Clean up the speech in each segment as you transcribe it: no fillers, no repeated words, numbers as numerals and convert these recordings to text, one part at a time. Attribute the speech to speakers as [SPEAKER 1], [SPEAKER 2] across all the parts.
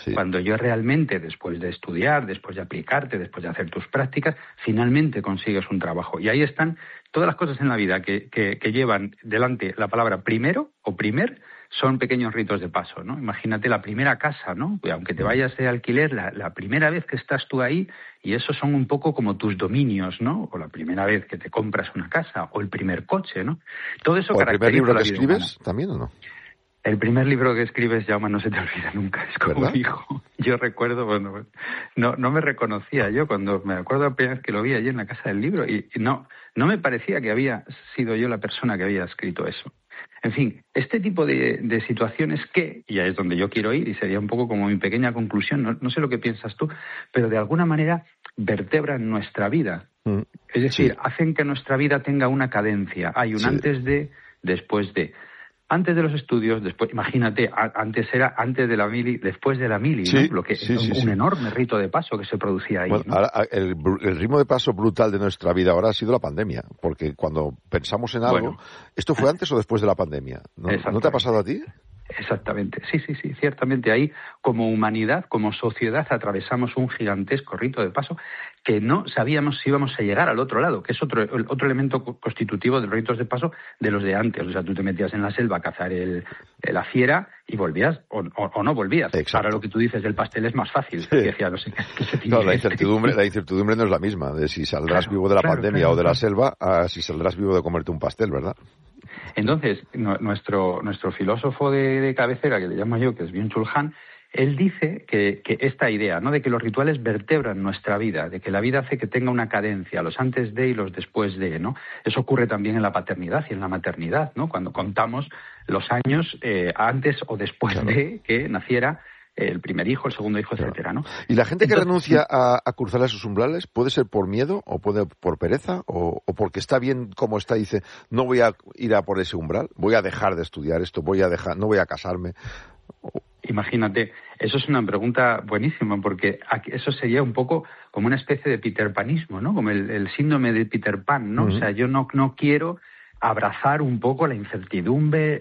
[SPEAKER 1] cuando yo realmente, después de estudiar, después de aplicarte, después de hacer tus prácticas, finalmente consigues un trabajo. Y ahí están todas las cosas en la vida que llevan delante la palabra primero o primer, son pequeños ritos de paso, ¿no? Imagínate la primera casa, ¿no? Aunque te vayas de alquiler, la primera vez que estás tú ahí, y esos son un poco como tus dominios, ¿no? O la primera vez que te compras una casa, o el primer coche, ¿no? Todo eso
[SPEAKER 2] ¿O el primer libro que escribes
[SPEAKER 1] humana.
[SPEAKER 2] también o no?
[SPEAKER 1] El primer libro que escribes, Jaume, no se te olvida nunca. Es como
[SPEAKER 2] ¿verdad?
[SPEAKER 1] hijo. Yo recuerdo, bueno, no me reconocía yo cuando me acuerdo la primera vez que lo vi allí en la casa del libro y no me parecía que había sido yo la persona que había escrito eso. En fin, este tipo de situaciones que, y ahí es donde yo quiero ir y sería un poco como mi pequeña conclusión, no sé lo que piensas tú, pero de alguna manera vertebran nuestra vida. Es decir, hacen que nuestra vida tenga una cadencia. Hay un antes de, después de. Antes de los estudios, después, imagínate, antes era antes de la mili, después de la mili, ¿no? Lo que un enorme rito de paso que se producía ahí.
[SPEAKER 2] Bueno,
[SPEAKER 1] ¿no?
[SPEAKER 2] ahora, el ritmo de paso brutal de nuestra vida ahora ha sido la pandemia, porque cuando pensamos en algo, ¿esto fue antes o después de la pandemia? ¿No te ha pasado a ti?
[SPEAKER 1] Exactamente, sí, ciertamente ahí como humanidad, como sociedad atravesamos un gigantesco rito de paso que no sabíamos si íbamos a llegar al otro lado, que es otro elemento constitutivo de los ritos de paso de los de antes. O sea, tú te metías en la selva a cazar la fiera y volvías o no volvías.
[SPEAKER 2] Exacto.
[SPEAKER 1] Ahora lo que tú dices del pastel es más fácil.
[SPEAKER 2] Sí.
[SPEAKER 1] Decía, no sé qué se tiene
[SPEAKER 2] la incertidumbre no es la misma de si saldrás vivo de la pandemia o de la selva a si saldrás vivo de comerte un pastel, ¿verdad?
[SPEAKER 1] Entonces, nuestro filósofo de cabecera, que le llamo yo, que es Byung-Chul Han, él dice que esta idea, ¿no?, de que los rituales vertebran nuestra vida, de que la vida hace que tenga una cadencia, los antes de y los después de, ¿no? Eso ocurre también en la paternidad y en la maternidad, ¿no? Cuando contamos los años antes o después de que naciera el primer hijo, el segundo hijo, etcétera, ¿no?
[SPEAKER 2] ¿Y la gente que renuncia a cruzar esos umbrales puede ser por miedo o puede por pereza o porque está bien como está, dice, no voy a ir a por ese umbral, voy a dejar de estudiar esto, no voy a casarme?
[SPEAKER 1] Imagínate, eso es una pregunta buenísima, porque eso sería un poco como una especie de Peter Panismo, ¿no? Como el síndrome de Peter Pan, ¿no? O sea, yo no quiero abrazar un poco la incertidumbre,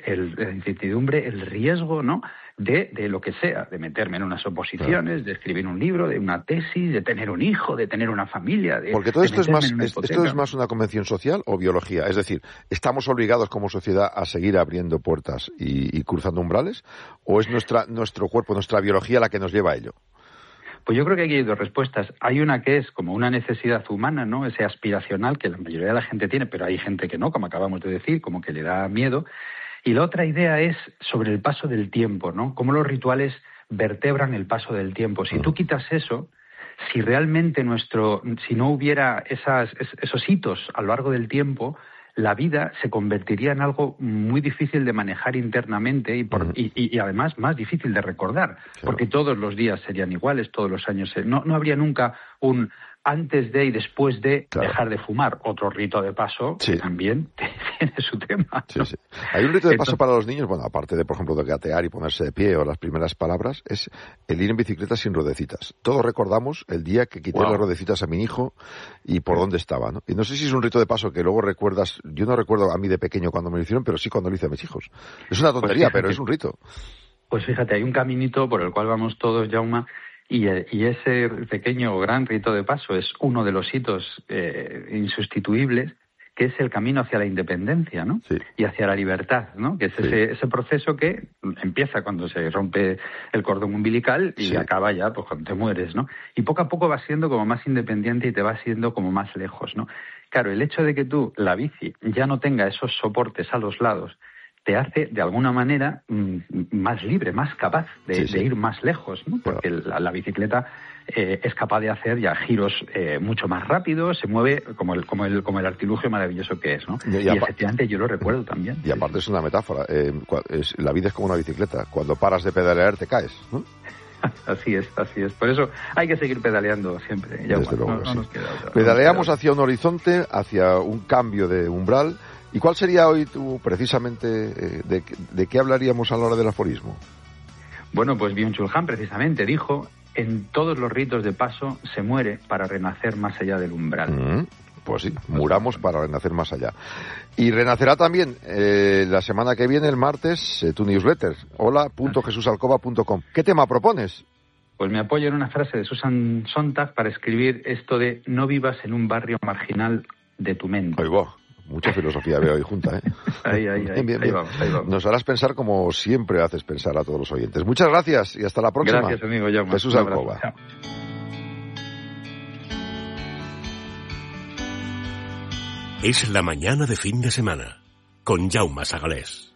[SPEAKER 1] el riesgo, ¿no?, de lo que sea, de meterme en unas oposiciones, de escribir un libro, de una tesis, de tener un hijo, de tener una familia.
[SPEAKER 2] Porque todo esto es más una convención social o biología. Es decir, ¿estamos obligados como sociedad a seguir abriendo puertas y cruzando umbrales? ¿O es nuestro cuerpo, nuestra biología la que nos lleva a ello?
[SPEAKER 1] Pues yo creo que aquí hay dos respuestas. Hay una que es como una necesidad humana, ¿no?, ese aspiracional que la mayoría de la gente tiene, pero hay gente que no, como acabamos de decir, como que le da miedo. Y la otra idea es sobre el paso del tiempo, ¿no? Cómo los rituales vertebran el paso del tiempo. Si tú quitas eso, si realmente si no hubiera esos hitos a lo largo del tiempo, la vida se convertiría en algo muy difícil de manejar internamente y además más difícil de recordar, porque todos los días serían iguales, todos los años. No habría nunca un antes de y después de dejar de fumar, otro rito de paso que también tiene su tema, ¿no?
[SPEAKER 2] Sí. Hay un rito de paso para los niños, bueno, aparte de, por ejemplo, de gatear y ponerse de pie o las primeras palabras, es el ir en bicicleta sin ruedecitas. Todos recordamos el día que quité las ruedecitas a mi hijo y por dónde estaba, ¿no? Y no sé si es un rito de paso que luego recuerdas. Yo no recuerdo a mí de pequeño cuando me lo hicieron, pero sí cuando lo hice a mis hijos. Es una tontería, pero es un rito. Pues
[SPEAKER 1] fíjate, hay un caminito por el cual vamos todos, Jaume, y ese pequeño o gran rito de paso es uno de los hitos insustituibles, que es el camino hacia la independencia, ¿no? Sí. Y hacia la libertad, ¿no? Que es ese proceso que empieza cuando se rompe el cordón umbilical y acaba ya pues cuando te mueres, ¿no? Y poco a poco vas siendo como más independiente y te vas siendo como más lejos, ¿no? Claro, el hecho de que tú, la bici, ya no tenga esos soportes a los lados, te hace, de alguna manera, más libre, más capaz de ir más lejos, ¿no? Porque la bicicleta es capaz de hacer ya giros mucho más rápidos, se mueve como el artilugio maravilloso que es, ¿no? Y efectivamente yo lo recuerdo también.
[SPEAKER 2] Y aparte es una metáfora. La vida es como una bicicleta. Cuando paras de pedalear te caes, ¿no?
[SPEAKER 1] Así es. Por eso hay que seguir pedaleando siempre. Ya
[SPEAKER 2] desde luego, no nos queda otra. Pedaleamos hacia un horizonte, hacia un cambio de umbral. ¿Y cuál sería hoy precisamente, de qué hablaríamos a la hora del aforismo?
[SPEAKER 1] Bueno, pues Byung-Chul Han precisamente dijo: en todos los ritos de paso se muere para renacer más allá del umbral.
[SPEAKER 2] Pues sí, muramos para renacer más allá. Y renacerá también la semana que viene, el martes, tu newsletter, hola.jesusalcoba.com. ¿Qué tema propones?
[SPEAKER 1] Pues me apoyo en una frase de Susan Sontag para escribir esto de no vivas en un barrio marginal de tu mente.
[SPEAKER 2] Ahí va. Mucha filosofía veo ahí junta, ¿eh?
[SPEAKER 1] Ahí vamos.
[SPEAKER 2] Nos harás pensar como siempre haces pensar a todos los oyentes. Muchas gracias y hasta la próxima.
[SPEAKER 1] Gracias, amigo Jaume.
[SPEAKER 2] Jesús Alcoba.
[SPEAKER 1] Chao.
[SPEAKER 3] Es la mañana de fin de semana con Jaume Sagalés.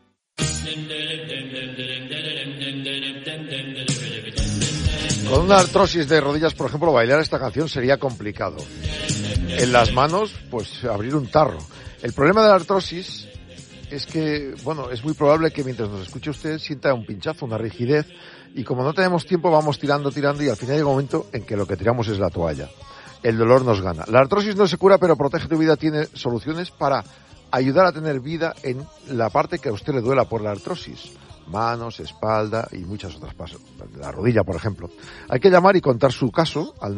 [SPEAKER 2] Con una artrosis de rodillas, por ejemplo, bailar esta canción sería complicado. En las manos, pues abrir un tarro. El problema de la artrosis es que, bueno, es muy probable que mientras nos escuche usted sienta un pinchazo, una rigidez, y como no tenemos tiempo vamos tirando y al final llega un momento en que lo que tiramos es la toalla. El dolor nos gana. La artrosis no se cura, pero Protege tu Vida tiene soluciones para ayudar a tener vida en la parte que a usted le duela por la artrosis. Manos, espalda y muchas otras cosas. La rodilla, por ejemplo. Hay que llamar y contar su caso al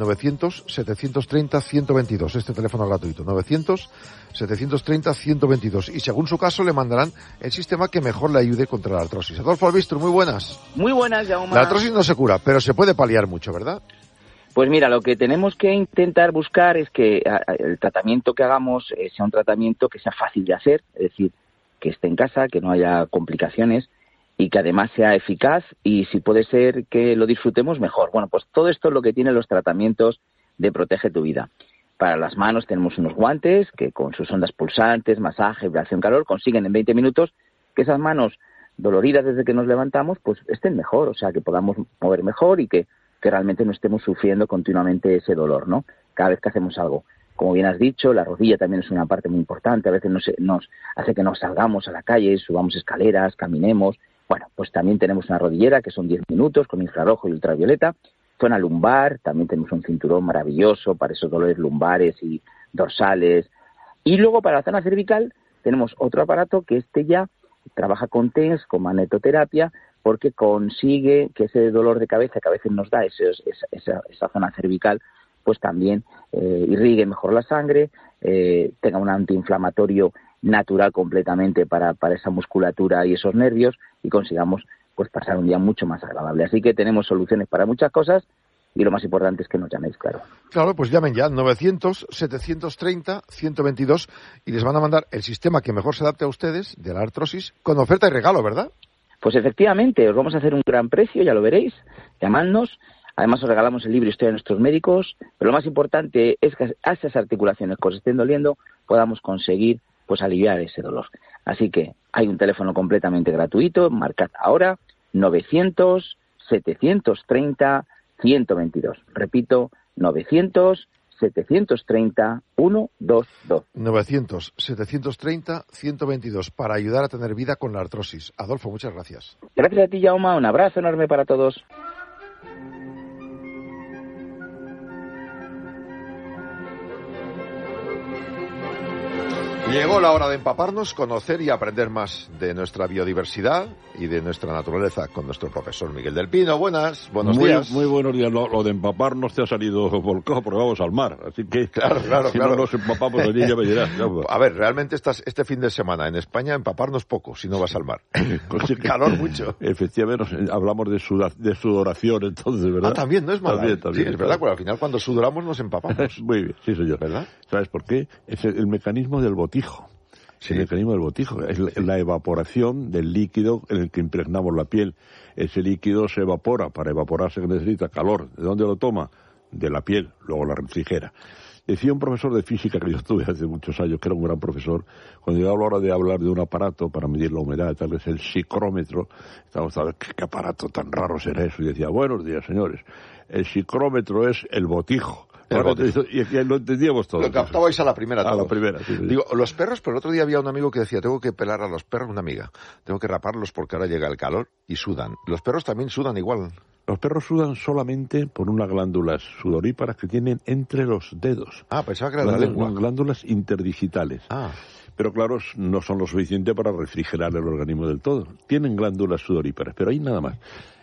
[SPEAKER 2] 900-730-122. Este teléfono gratuito. 900-730-122. Y según su caso le mandarán el sistema que mejor le ayude contra la artrosis. Adolfo Albistur, muy buenas.
[SPEAKER 4] Muy buenas, Jaume.
[SPEAKER 2] La artrosis no se cura, pero se puede paliar mucho, ¿verdad?
[SPEAKER 4] Pues mira, lo que tenemos que intentar buscar es que el tratamiento que hagamos sea un tratamiento que sea fácil de hacer, es decir, que esté en casa, que no haya complicaciones y que además sea eficaz y si puede ser que lo disfrutemos mejor. Bueno, pues todo esto es lo que tienen los tratamientos de Protege tu Vida. Para las manos tenemos unos guantes que con sus ondas pulsantes, masaje, vibración, calor, consiguen en 20 minutos que esas manos doloridas desde que nos levantamos pues estén mejor, o sea, que podamos mover mejor y que realmente no estemos sufriendo continuamente ese dolor, ¿no? Cada vez que hacemos algo. Como bien has dicho, la rodilla también es una parte muy importante. A veces nos hace que nos salgamos a la calle, subamos escaleras, caminemos. Bueno, pues también tenemos una rodillera que son 10 minutos con infrarrojo y ultravioleta. Zona lumbar, también tenemos un cinturón maravilloso para esos dolores lumbares y dorsales. Y luego para la zona cervical tenemos otro aparato que ya trabaja con TENS, con magnetoterapia, porque consigue que ese dolor de cabeza que a veces nos da esa zona cervical, pues también irrigue mejor la sangre, tenga un antiinflamatorio natural completamente para esa musculatura y esos nervios y consigamos pues pasar un día mucho más agradable. Así que tenemos soluciones para muchas cosas y lo más importante es que nos llaméis, claro.
[SPEAKER 2] Claro, pues llamen ya 900-730-122 y les van a mandar el sistema que mejor se adapte a ustedes de la artrosis con oferta y regalo, ¿verdad?
[SPEAKER 4] Pues efectivamente, os vamos a hacer un gran precio, ya lo veréis, llamadnos. Además os regalamos el libro Historia de nuestros médicos, pero lo más importante es que a esas articulaciones que os estén doliendo podamos conseguir pues aliviar ese dolor. Así que hay un teléfono completamente gratuito, marcad ahora 900-730-122. Repito, 900-730-122.
[SPEAKER 2] 900-730-122 para ayudar a tener vida con la artrosis. Adolfo, muchas gracias.
[SPEAKER 4] Gracias a ti, Jaume. Un abrazo enorme para todos.
[SPEAKER 2] Llegó la hora de empaparnos, conocer y aprender más de nuestra biodiversidad y de nuestra naturaleza con nuestro profesor Miguel del Pino. Buenos días.
[SPEAKER 5] Muy buenos días. Lo de empaparnos te ha salido volcado porque vamos al mar. Así que
[SPEAKER 2] claro.
[SPEAKER 5] No nos empapamos allí, ya me dirás.
[SPEAKER 2] A ver, realmente este fin de semana en España empaparnos poco si no vas al mar. Con calor mucho.
[SPEAKER 5] Efectivamente, hablamos de sudoración entonces, ¿verdad?
[SPEAKER 2] Ah, también, no es mal.
[SPEAKER 5] También,
[SPEAKER 2] sí, es verdad, porque al final cuando sudoramos nos empapamos.
[SPEAKER 5] Muy bien, sí, señor.
[SPEAKER 2] ¿Verdad?
[SPEAKER 5] ¿Sabes por qué? Es el mecanismo del botijo. Sí. El mecanismo del botijo es la evaporación del líquido en el que impregnamos la piel. Ese líquido se evapora. Para evaporarse necesita calor. ¿De dónde lo toma? De la piel. Luego la refrigera. Decía un profesor de física que yo tuve hace muchos años, que era un gran profesor, cuando llegaba la hora de hablar de un aparato para medir la humedad, tal vez el psicrómetro, estábamos a ver qué aparato tan raro será eso. Y decía, buenos días, señores. El psicrómetro es el botijo. Y lo entendíamos todos.
[SPEAKER 2] Lo captabais a la primera.
[SPEAKER 5] A la primera, sí.
[SPEAKER 2] Digo, los perros, pero el otro día había un amigo que decía, tengo que pelar a los perros, una amiga, tengo que raparlos porque ahora llega el calor y sudan. Los perros también sudan igual.
[SPEAKER 5] Los perros sudan solamente por unas glándulas sudoríparas que tienen entre los dedos.
[SPEAKER 2] Ah, pensaba que era la lengua.
[SPEAKER 5] Glándulas interdigitales.
[SPEAKER 2] Ah.
[SPEAKER 5] Pero claro, no son lo suficiente para refrigerar el organismo del todo. Tienen glándulas sudoríparas, pero ahí nada más.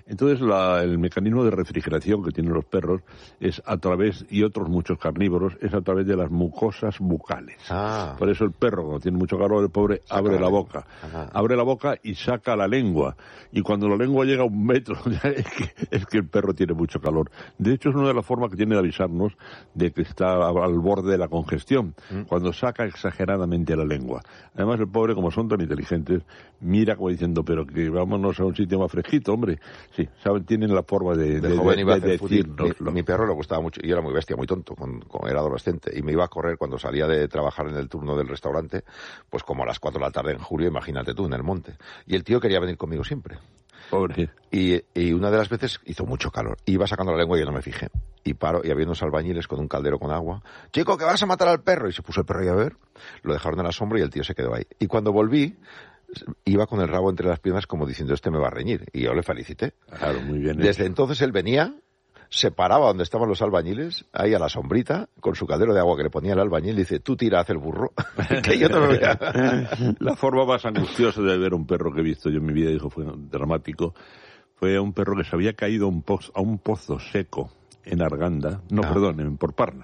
[SPEAKER 5] Entonces el mecanismo de refrigeración que tienen los perros es a través, y otros muchos carnívoros, es a través de las mucosas bucales. Por eso el perro, cuando tiene mucho calor, el pobre abre la boca. Abre la boca y saca la lengua. Y cuando la lengua llega a 1 metro, es que el perro tiene mucho calor. De hecho, es una de las formas que tiene de avisarnos de que está al borde de la congestión, cuando saca exageradamente la lengua. Además, el pobre, como son tan inteligentes, mira como diciendo, pero que vámonos a un sitio más fresquito, hombre. Sí, saben, tienen la forma de decirnoslo.
[SPEAKER 2] Mi perro le gustaba mucho, y era muy bestia, muy tonto, era adolescente, y me iba a correr cuando salía de trabajar en el turno del restaurante, pues como a las 4 de la tarde en julio, imagínate tú, en el monte. Y el tío quería venir conmigo siempre.
[SPEAKER 5] Pobre.
[SPEAKER 2] Y una de las veces hizo mucho calor. Iba sacando la lengua y yo no me fijé. Y paro, y había unos albañiles con un caldero con agua. Chico, que vas a matar al perro. Y se puso el perro ahí a ver. Lo dejaron en la sombra y el tío se quedó ahí. Y cuando volví, iba con el rabo entre las piernas como diciendo, este me va a reñir. Y yo le felicité.
[SPEAKER 5] Claro, muy bien.
[SPEAKER 2] Desde entonces él venía, se paraba donde estaban los albañiles, ahí a la sombrita, con su caldero de agua que le ponía el albañil, y dice, tú tira, haz el burro, que yo no lo vea.
[SPEAKER 5] La forma más angustiosa de ver un perro que he visto yo en mi vida, dijo, fue dramático, fue un perro que se había caído a un pozo seco en Arganda, por Parla.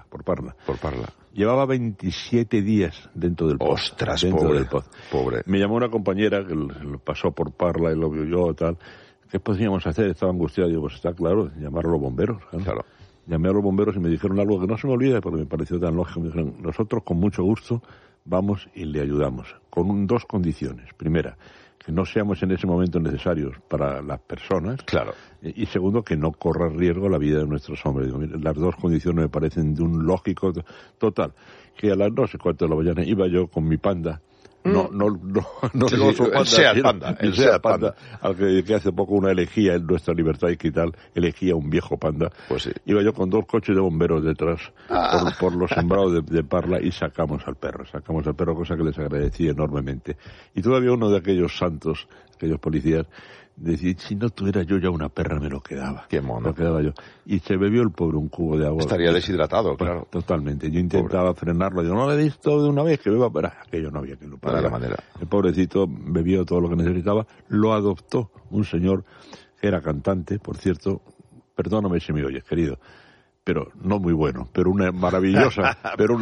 [SPEAKER 5] Llevaba 27 días dentro del pozo.
[SPEAKER 2] ¡Ostras,
[SPEAKER 5] pobre! Me llamó una compañera que lo pasó por Parla y lo vio yo, tal. ¿Qué podríamos hacer? Estaba angustiado. Digo, pues está claro, llamar a los bomberos. Claro. Llamé a los bomberos y me dijeron algo que no se me olvida porque me pareció tan lógico. Me dijeron, nosotros con mucho gusto vamos y le ayudamos. Con 2 condiciones. Primera, que no seamos en ese momento necesarios para las personas.
[SPEAKER 2] Claro.
[SPEAKER 5] Y segundo, que no corra riesgo la vida de nuestros hombres. Digo, mire, las 2 condiciones me parecen de un lógico total. Que a las no sé cuánto de la mañana iba yo con mi panda. No el oso panda, el Seat Panda, al que hace poco una elegía en nuestra libertad y tal, elegía un viejo panda.
[SPEAKER 2] Pues sí.
[SPEAKER 5] Iba yo con 2 coches de bomberos detrás por los sembrados de Parla y sacamos al perro, cosa que les agradecí enormemente. Y todavía uno de aquellos santos, aquellos policías, decir, si no tuviera yo ya una perra me lo quedaba.
[SPEAKER 2] Qué mono.
[SPEAKER 5] Lo quedaba yo. Y se bebió el pobre un cubo de agua.
[SPEAKER 2] Estaría deshidratado, claro.
[SPEAKER 5] Totalmente. Yo intentaba frenarlo. Yo no le he visto de una vez que beba, pero aquello no había que lo parara.
[SPEAKER 2] No había manera.
[SPEAKER 5] El pobrecito bebió todo lo que necesitaba. Lo adoptó un señor que era cantante, por cierto. Perdóname si me oyes, querido. Pero no muy bueno, pero una maravillosa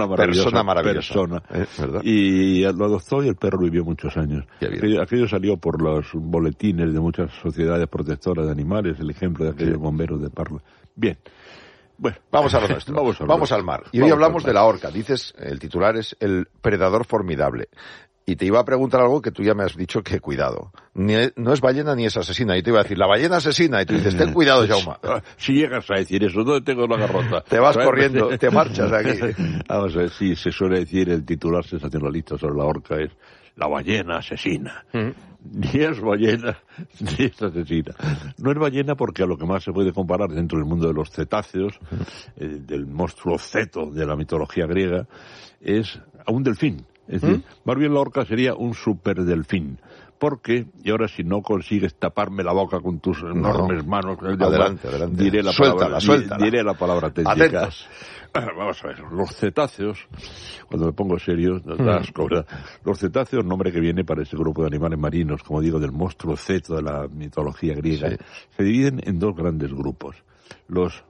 [SPEAKER 5] persona.
[SPEAKER 2] ¿Verdad?
[SPEAKER 5] Y lo adoptó y el perro vivió muchos años. Aquello salió por los boletines de muchas sociedades protectoras de animales, el ejemplo de aquellos bomberos de Parla. Bien. Bueno,
[SPEAKER 2] vamos a lo nuestro. Vamos al mar. Y hoy hablamos de la orca. Dices, el titular es el predador formidable. Y te iba a preguntar algo que tú ya me has dicho que cuidado. No es ballena ni es asesina. Y te iba a decir, la ballena asesina. Y tú dices, ten cuidado, Jaume.
[SPEAKER 5] Si llegas a decir eso, ¿dónde tengo la garrota?
[SPEAKER 2] Te vas corriendo, te marchas de aquí.
[SPEAKER 5] Vamos a ver, sí, se suele decir el titular sensacionalista sobre la orca es la ballena asesina. Ni es ballena, ni es asesina. No es ballena porque a lo que más se puede comparar dentro del mundo de los cetáceos, del monstruo ceto de la mitología griega, es a un delfín. Es decir, más bien la orca sería un superdelfín. Porque, y ahora si no consigues taparme la boca con tus enormes manos,
[SPEAKER 2] adelante.
[SPEAKER 5] Diré la palabra técnica.
[SPEAKER 2] Atentos.
[SPEAKER 5] Vamos a ver, los cetáceos, cuando me pongo serio, los cetáceos, nombre que viene para ese grupo de animales marinos, como digo, del monstruo ceto de la mitología griega, se dividen en 2 grandes grupos. Los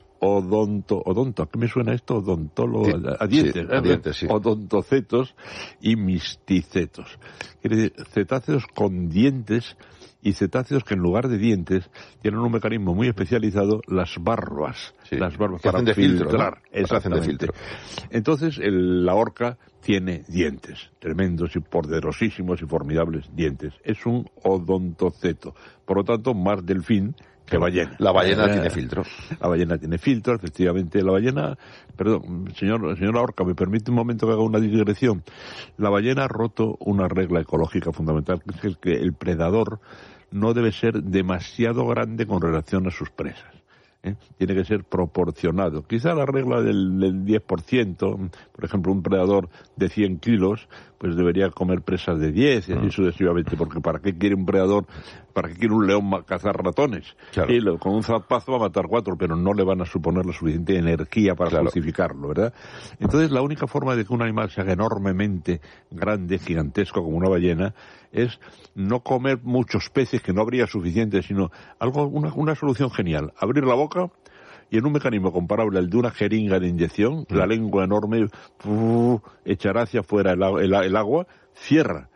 [SPEAKER 5] ¿a qué me suena esto? A dientes, sí. Odontocetos y misticetos. Quiere decir, cetáceos con dientes y cetáceos que en lugar de dientes tienen un mecanismo muy especializado, las barbas
[SPEAKER 2] para
[SPEAKER 5] filtrar.
[SPEAKER 2] Filtro, ¿no?
[SPEAKER 5] Exactamente. Filtro. Entonces, la orca tiene dientes, tremendos y poderosísimos y formidables dientes. Es un odontoceto. Por lo tanto, más delfín que ballena.
[SPEAKER 2] La ballena tiene filtro.
[SPEAKER 5] La ballena tiene filtro, efectivamente. La ballena, perdón, señora Orca, ¿me permite un momento que haga una digresión? La ballena ha roto una regla ecológica fundamental, que es que el predador no debe ser demasiado grande con relación a sus presas. Tiene que ser proporcionado. Quizá la regla del 10%, por ejemplo, un predador de 100 kilos, pues debería comer presas de 10 y así sucesivamente, porque ¿para qué quiere un predador, para qué quiere un león cazar ratones?
[SPEAKER 2] Claro.
[SPEAKER 5] Y con un zapazo va a matar 4, pero no le van a suponer la suficiente energía para justificarlo, ¿verdad? Entonces la única forma de que un animal se haga enormemente grande, gigantesco como una ballena, es no comer muchos peces, que no habría suficiente, sino una solución genial: abrir la boca y en un mecanismo comparable al de una jeringa de inyección, la lengua enorme echará hacia afuera el agua, cierra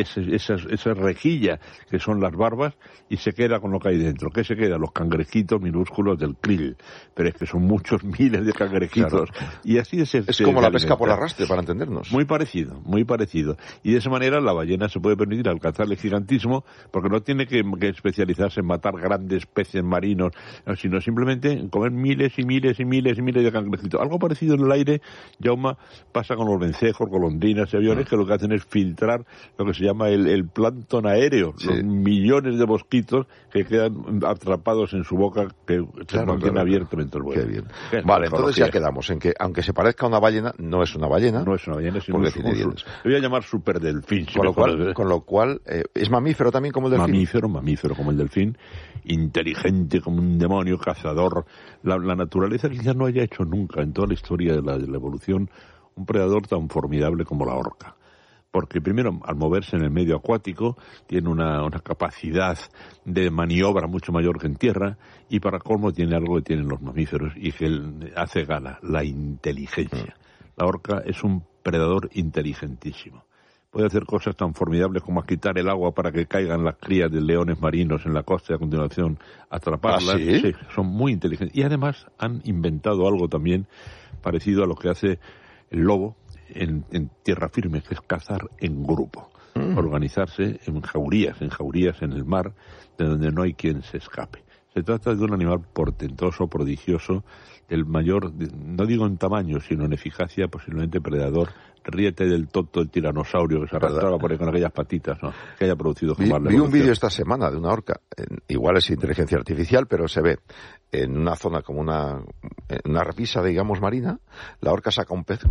[SPEAKER 5] esa rejilla que son las barbas y se queda con lo que hay dentro. ¿Qué se queda? Los cangrejitos minúsculos del krill. Pero es que son muchos miles de cangrejitos.
[SPEAKER 2] Claro.
[SPEAKER 5] Y así
[SPEAKER 2] es como la pesca por arrastre, para entendernos.
[SPEAKER 5] Muy parecido, muy parecido. Y de esa manera la ballena se puede permitir alcanzar el gigantismo, porque no tiene que especializarse en matar grandes peces marinos, sino simplemente en comer miles y miles y miles y miles de cangrejitos. Algo parecido en el aire, Jaume, pasa con los vencejos, golondrinas y aviones, que lo que hacen es filtrar lo que se llama el plancton aéreo, los millones de mosquitos que quedan atrapados en su boca, que se mantienen abiertos mientras vuelan.
[SPEAKER 2] Qué bien. Vale, entonces ya quedamos en que, aunque se parezca a una ballena, no es una ballena.
[SPEAKER 5] No es una ballena, sino le voy a llamar superdelfín.
[SPEAKER 2] Con lo cual, ¿es mamífero también como el delfín?
[SPEAKER 5] Mamífero como el delfín, inteligente como un demonio, cazador. La naturaleza quizás no haya hecho nunca en toda la historia de la evolución un predador tan formidable como la orca. Porque primero, al moverse en el medio acuático, tiene una capacidad de maniobra mucho mayor que en tierra, y para colmo tiene algo que tienen los mamíferos y que hace gala: la inteligencia. La orca es un predador inteligentísimo. Puede hacer cosas tan formidables como quitar el agua para que caigan las crías de leones marinos en la costa y a continuación atraparlas.
[SPEAKER 2] ¿Ah, sí?
[SPEAKER 5] Sí, son muy inteligentes. Y además han inventado algo también parecido a lo que hace el lobo en tierra firme, que es cazar en grupo, organizarse en jaurías en el mar, de donde no hay quien se escape. Se trata de un animal portentoso, prodigioso, el mayor, no digo en tamaño, sino en eficacia, posiblemente predador. Ríete del tonto del tiranosaurio que se arrastraba por ahí con aquellas patitas, ¿no?, que haya producido jamás la
[SPEAKER 2] Vi un vídeo esta semana de una orca, igual es inteligencia artificial, pero se ve en una zona como una repisa, digamos, marina, la orca saca un pez,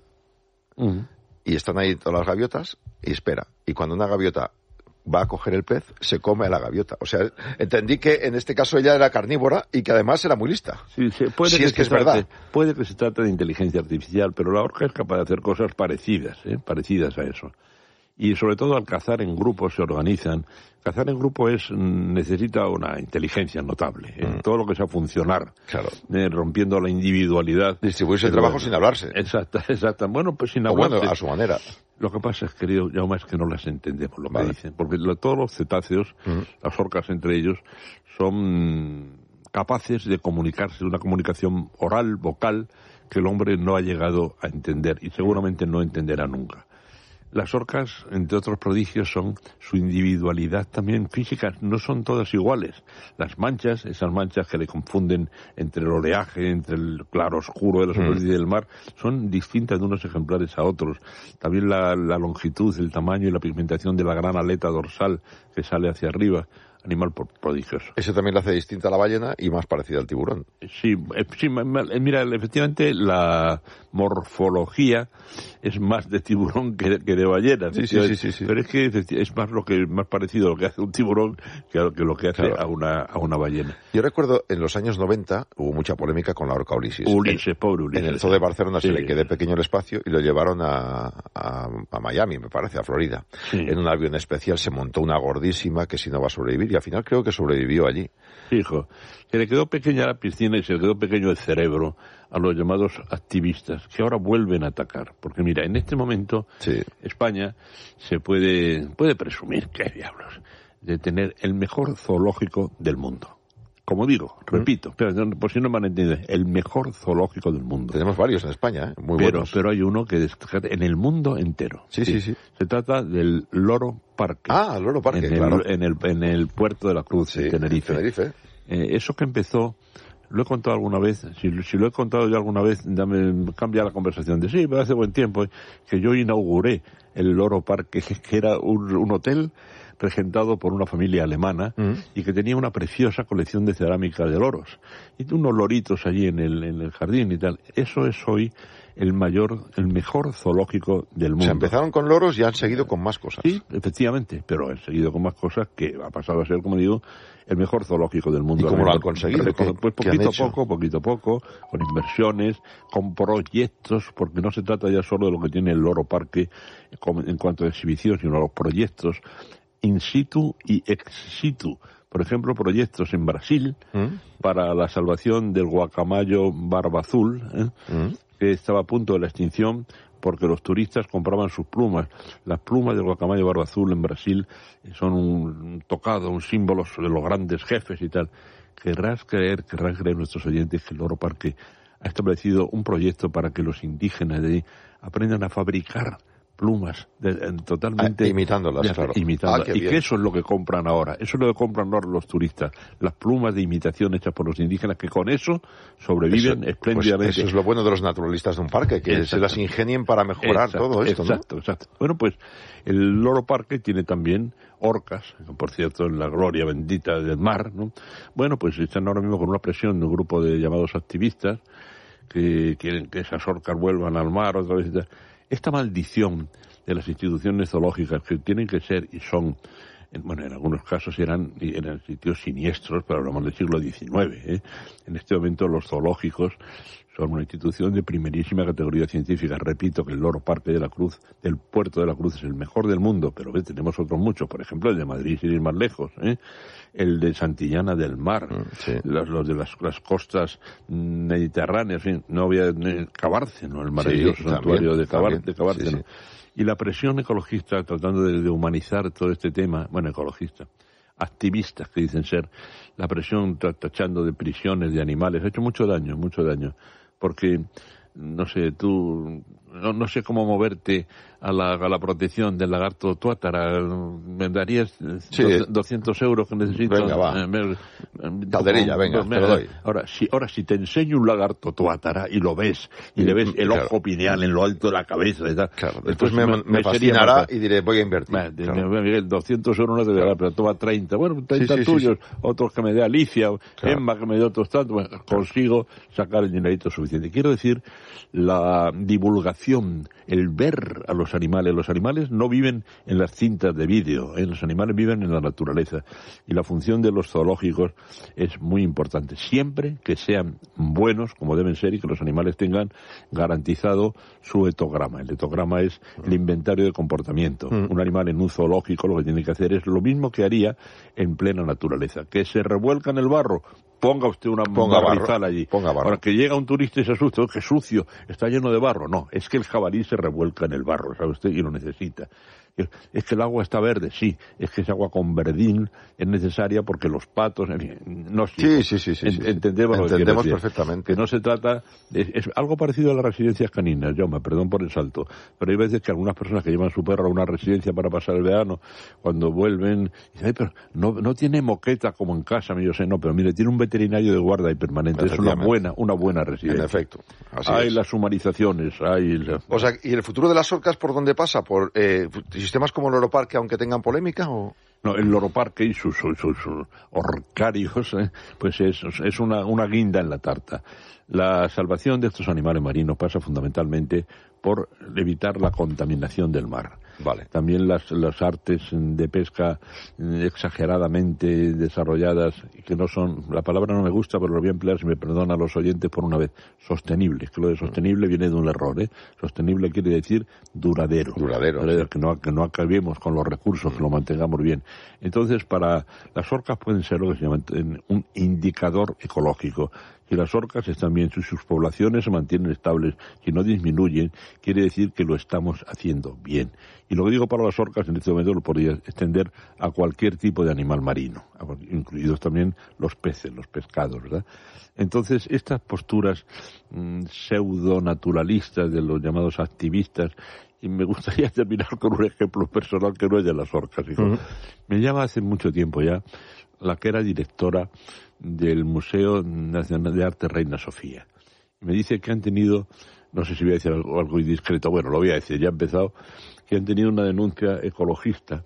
[SPEAKER 2] y están ahí todas las gaviotas y espera. Y cuando una gaviota va a coger el pez, se come a la gaviota. O sea, entendí que en este caso ella era carnívora y que además era muy lista.
[SPEAKER 5] Sí, puede
[SPEAKER 2] que es verdad.
[SPEAKER 5] Puede que se trate de inteligencia artificial, pero la orca es capaz de hacer cosas parecidas a eso. Y sobre todo al cazar en grupo se organizan. Cazar en grupo necesita una inteligencia notable. Todo lo que sea funcionar, rompiendo la individualidad.
[SPEAKER 2] Distribuirse el trabajo sin hablarse.
[SPEAKER 5] Exacto. Bueno, pues sin hablarse.
[SPEAKER 2] Bueno, a su manera.
[SPEAKER 5] Lo que pasa es, querido Jaume, es que no las entendemos lo que dicen. Porque todos los cetáceos, las orcas entre ellos, son capaces de comunicarse, de una comunicación oral, vocal, que el hombre no ha llegado a entender y seguramente no entenderá nunca. Las orcas, entre otros prodigios, son su individualidad también física. No son todas iguales. Las manchas, esas manchas que le confunden entre el oleaje, entre el claro oscuro de la superficie del mar, son distintas de unos ejemplares a otros. También la longitud, el tamaño y la pigmentación de la gran aleta dorsal que sale hacia arriba. Animal prodigioso.
[SPEAKER 2] Eso también lo hace distinta a la ballena y más parecida al tiburón.
[SPEAKER 5] Sí, mira, efectivamente la morfología es más de tiburón que de ballena.
[SPEAKER 2] Sí.
[SPEAKER 5] Pero es que es más parecido a lo que hace un tiburón que a lo que hace a una ballena.
[SPEAKER 2] Yo recuerdo en los años 90 hubo mucha polémica con la orca Ulises.
[SPEAKER 5] Pobre Ulises.
[SPEAKER 2] En el zoo de Barcelona se le quedó pequeño el espacio y lo llevaron a Miami, me parece, a Florida. Sí. En un avión especial se montó una gordísima que si no va a sobrevivir. Y al final creo que sobrevivió allí.
[SPEAKER 5] Hijo, se le quedó pequeña la piscina y se le quedó pequeño el cerebro a los llamados activistas, que ahora vuelven a atacar. Porque mira, en este momento España se puede presumir, qué diablos, de tener el mejor zoológico del mundo. Como digo, repito, por si no me han entendido, el mejor zoológico del mundo.
[SPEAKER 2] Tenemos varios en España, muy buenos.
[SPEAKER 5] Pero hay uno que destaca en el mundo entero.
[SPEAKER 2] Sí.
[SPEAKER 5] Se trata del Loro Parque.
[SPEAKER 2] Ah, el Loro Parque, claro.
[SPEAKER 5] En el puerto de la Cruz, en Tenerife. Eso que empezó, lo he contado alguna vez, si lo he contado ya alguna vez, cambia la conversación. Pero hace buen tiempo que yo inauguré el Loro Parque, que era un hotel regentado por una familia alemana y que tenía una preciosa colección de cerámica de loros. Y unos loritos allí en el jardín y tal. Eso es hoy el mejor zoológico del mundo.
[SPEAKER 2] O sea, empezaron con loros y han seguido con más cosas.
[SPEAKER 5] Sí, efectivamente, pero han seguido con más cosas que ha pasado a ser, como digo, el mejor zoológico del mundo.
[SPEAKER 2] ¿Y cómo lo han conseguido?
[SPEAKER 5] Pues poquito a poco, con inversiones, con proyectos, porque no se trata ya solo de lo que tiene el Loro Parque en cuanto a exhibición, sino los proyectos in situ y ex situ. Por ejemplo, proyectos en Brasil para la salvación del guacamayo barba azul, que estaba a punto de la extinción porque los turistas compraban sus plumas. Las plumas del guacamayo barba azul en Brasil son un tocado, un símbolo de los grandes jefes y tal. Querrán creer nuestros oyentes que el Loro Parque ha establecido un proyecto para que los indígenas de ahí aprendan a fabricar plumas totalmente
[SPEAKER 2] imitándolas, claro.
[SPEAKER 5] Y que eso es lo que compran ahora. Eso es lo que compran ahora los turistas. Las plumas de imitación hechas por los indígenas, que con eso sobreviven espléndidamente.
[SPEAKER 2] Pues eso es lo bueno de los naturalistas de un parque, que se las ingenien para mejorar todo esto, ¿no?
[SPEAKER 5] Exacto. Bueno, pues el Loro Parque tiene también orcas, por cierto, en la gloria bendita del mar, ¿no? Bueno, pues están ahora mismo con una presión de un grupo de llamados activistas que quieren que esas orcas vuelvan al mar otra vez y tal. Esta maldición de las instituciones zoológicas, que tienen que ser y son, en algunos casos eran sitios siniestros, pero hablamos del siglo XIX. En este momento los zoológicos son una institución de primerísima categoría científica. Repito que el Loro Parque de la Cruz, del Puerto de la Cruz, es el mejor del mundo, pero tenemos otros muchos. Por ejemplo, el de Madrid, sin ir más lejos, el de Santillana del Mar, los de las costas mediterráneas, en fin, no había Cabárceno, el maravilloso santuario de Cabárceno. Y la presión ecologista, tratando de humanizar todo este tema, ecologista, activistas que dicen ser, la presión tachando de prisiones de animales, ha hecho mucho daño, porque, no sé, no sé cómo moverte a la protección del lagarto tuátara. ¿Me darías 200 euros que necesito?
[SPEAKER 2] Venga, va. Calderilla, venga, te lo doy.
[SPEAKER 5] Ahora, si te enseño un lagarto tuátara y lo ves, y le ves el ojo pineal en lo alto de la cabeza y tal.
[SPEAKER 2] Claro, después me fascinará y diré, voy a invertir.
[SPEAKER 5] Miguel, 200 euros no te voy a dar, pero toma 30. Bueno, 30 tuyos, otros que me dé Alicia, Emma que me dé otros tantos. Consigo sacar el dinerito suficiente. Quiero decir, la divulgación, el ver a los animales. Los animales no viven en las cintas de vídeo, los animales viven en la naturaleza. Y la función de los zoológicos es muy importante. Siempre que sean buenos, como deben ser, y que los animales tengan garantizado su etograma. El etograma es el inventario de comportamiento. Un animal en un zoológico lo que tiene que hacer es lo mismo que haría en plena naturaleza. Que se revuelca en el barro, ponga usted una barrizal allí. Ahora, que llega un turista y se asusta, ¡qué sucio! Está lleno de barro. No, es que el jabalí se revuelca en el barro, ¿sabe usted? Y lo necesita. Es que el agua está verde, sí. Es que esa agua con verdín es necesaria porque los patos... No,
[SPEAKER 2] sí.
[SPEAKER 5] Entendemos
[SPEAKER 2] perfectamente.
[SPEAKER 5] Que no se trata... Es algo parecido a las residencias caninas, Jaume, perdón por el salto. Pero hay veces que algunas personas que llevan su perro a una residencia para pasar el verano, cuando vuelven, dicen, pero no tiene moqueta como en casa, yo sé, no, pero mire, tiene un veterinario de guarda y permanente. Es una buena residencia.
[SPEAKER 2] En efecto.
[SPEAKER 5] Hay las humanizaciones,
[SPEAKER 2] O sea, ¿y el futuro de las orcas por dónde pasa? ¿Por sistemas como el Loro Parque, aunque tengan polémica, o...?
[SPEAKER 5] No, el Loro Parque y sus orcarios, pues es una guinda en la tarta. La salvación de estos animales marinos pasa fundamentalmente por evitar la contaminación del mar.
[SPEAKER 2] Vale.
[SPEAKER 5] También las artes de pesca exageradamente desarrolladas, y que no son, la palabra no me gusta, pero lo voy a emplear, si me perdonan los oyentes por una vez, sostenibles, que lo de sostenible viene de un error, Sostenible quiere decir duradero. Que no acabemos con los recursos, que lo mantengamos bien. Entonces, para las orcas pueden ser lo que se llama un indicador ecológico. Si las orcas están bien, si sus poblaciones se mantienen estables, si no disminuyen, quiere decir que lo estamos haciendo bien. Y lo que digo para las orcas en este momento lo podría extender a cualquier tipo de animal marino, incluidos también los peces, los pescados, ¿verdad? Entonces, estas posturas pseudo-naturalistas de los llamados activistas, y me gustaría terminar con un ejemplo personal que no es de las orcas, hijo. Me llama hace mucho tiempo ya la que era directora del Museo Nacional de Arte Reina Sofía. Me dice que han tenido, no sé si voy a decir algo indiscreto, bueno, lo voy a decir, ya he empezado, que han tenido una denuncia ecologista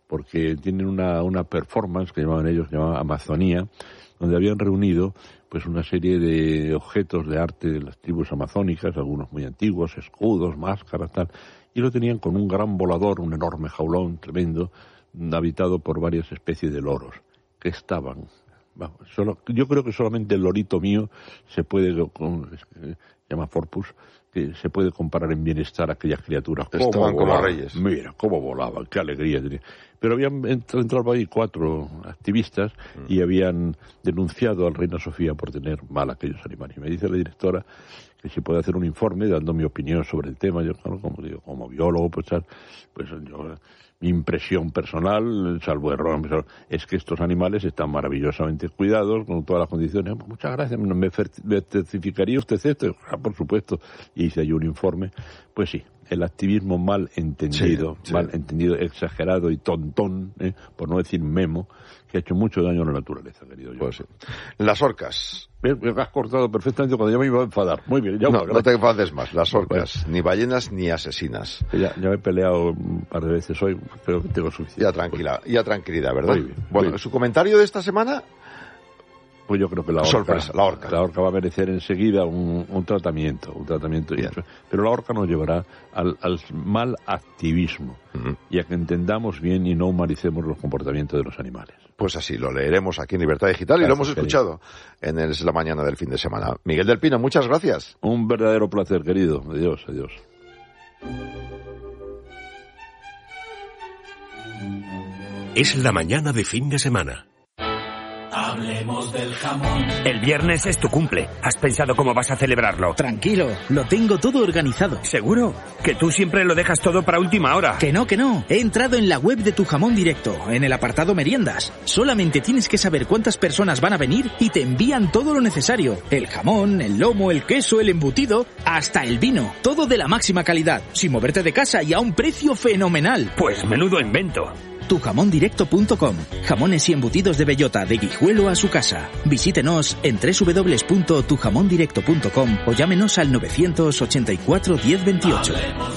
[SPEAKER 5] porque tienen una performance que llamaban ellos, Amazonía, donde habían reunido pues una serie de objetos de arte de las tribus amazónicas, algunos muy antiguos, escudos, máscaras, tal, y lo tenían con un gran volador, un enorme jaulón tremendo, habitado por varias especies de loros, que estaban... yo creo que solamente el lorito mío se puede, se llama Forpus, que se puede comparar en bienestar a aquellas criaturas.
[SPEAKER 2] Estaban con los reyes.
[SPEAKER 5] Mira, cómo volaban, qué alegría tenía. Pero habían entrado ahí 4 activistas y habían denunciado al Reina Sofía por tener mal aquellos animales. Y me dice la directora que si puede hacer un informe dando mi opinión sobre el tema. Yo, claro, como biólogo, pues yo... Mi impresión personal, salvo error, es que estos animales están maravillosamente cuidados, con todas las condiciones. Muchas gracias, ¿me certificaría usted esto? Por supuesto. Y hice ahí un informe. Pues sí, el activismo mal entendido, exagerado y tontón, por no decir memo, que ha hecho mucho daño a la naturaleza, querido yo.
[SPEAKER 2] Pues sí. Las orcas.
[SPEAKER 5] Me has cortado perfectamente cuando yo me iba a enfadar. Muy bien.
[SPEAKER 2] Ya no te enfades más. Las orcas, ni ballenas ni asesinas.
[SPEAKER 5] Ya me he peleado un par de veces hoy, creo que tengo suficiente.
[SPEAKER 2] Ya tranquilidad, ¿verdad?
[SPEAKER 5] Muy bien.
[SPEAKER 2] Bueno, ¿su comentario de esta semana?
[SPEAKER 5] Pues yo creo que la orca va a merecer enseguida un tratamiento. Pero la orca nos llevará al mal activismo y a que entendamos bien y no humanicemos los comportamientos de los animales.
[SPEAKER 2] Pues así, lo leeremos aquí en Libertad Digital. Gracias, y lo hemos escuchado en la mañana del fin de semana. Miguel del Pino, muchas gracias.
[SPEAKER 5] Un verdadero placer, querido. Adiós.
[SPEAKER 3] Es la mañana de fin de semana.
[SPEAKER 6] Hablemos del jamón.
[SPEAKER 7] El viernes es tu cumple. ¿Has pensado cómo vas a celebrarlo?
[SPEAKER 6] Tranquilo, lo tengo todo organizado.
[SPEAKER 7] ¿Seguro? Que tú siempre lo dejas todo para última hora.
[SPEAKER 6] Que no. He entrado en la web de Tu Jamón Directo, en el apartado meriendas. Solamente tienes que saber cuántas personas van a venir y te envían todo lo necesario. El jamón, el lomo, el queso, el embutido, hasta el vino. Todo de la máxima calidad, sin moverte de casa y a un precio fenomenal.
[SPEAKER 7] Pues menudo invento.
[SPEAKER 6] Tujamondirecto.com. Jamones y embutidos de bellota, de Guijuelo a su casa. Visítenos en www.tujamondirecto.com o llámenos al 984 1028.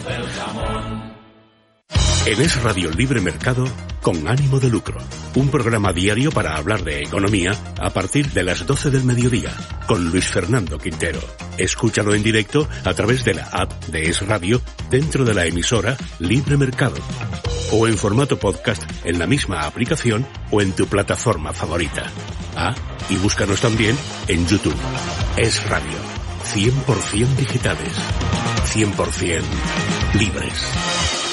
[SPEAKER 3] En Es Radio Libre Mercado, con ánimo de lucro. Un programa diario para hablar de economía a partir de las 12 del mediodía, con Luis Fernando Quintero. Escúchalo en directo a través de la app de Es Radio, dentro de la emisora Libre Mercado. O en formato podcast en la misma aplicación o en tu plataforma favorita. Y búscanos también en YouTube. Es Radio. 100% digitales. 100% libres.